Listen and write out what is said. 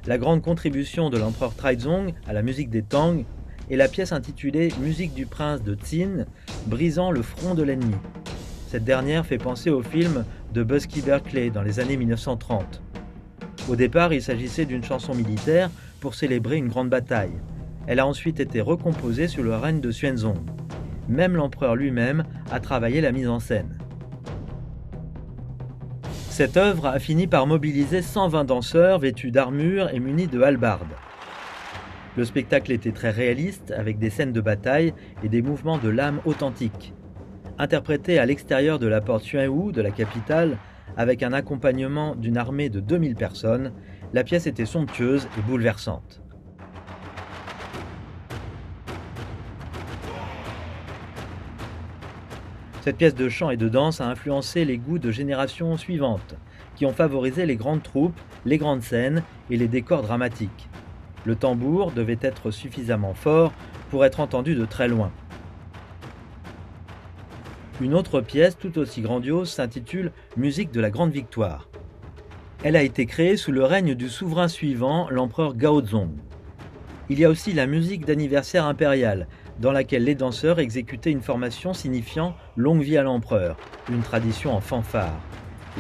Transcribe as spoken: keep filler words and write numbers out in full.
la grande contribution de l'empereur Taizong à la musique des Tang est la pièce intitulée Musique du prince de Qin, brisant le front de l'ennemi. Cette dernière fait penser au film de Busby Berkeley dans les années mille neuf cent trente. Au départ, il s'agissait d'une chanson militaire pour célébrer une grande bataille. Elle a ensuite été recomposée sous le règne de Xuanzong. Même l'empereur lui-même a travaillé la mise en scène. Cette œuvre a fini par mobiliser cent vingt danseurs vêtus d'armure et munis de hallebardes. Le spectacle était très réaliste, avec des scènes de bataille et des mouvements de lame authentiques. Interprété à l'extérieur de la porte Xuanwu de la capitale, avec un accompagnement d'une armée de deux mille personnes, la pièce était somptueuse et bouleversante. Cette pièce de chant et de danse a influencé les goûts de générations suivantes, qui ont favorisé les grandes troupes, les grandes scènes et les décors dramatiques. Le tambour devait être suffisamment fort pour être entendu de très loin. Une autre pièce tout aussi grandiose s'intitule « Musique de la Grande Victoire ». Elle a été créée sous le règne du souverain suivant, l'empereur Gaozong. Il y a aussi la musique d'anniversaire impériale, dans laquelle les danseurs exécutaient une formation signifiant « longue vie à l'empereur », une tradition en fanfare.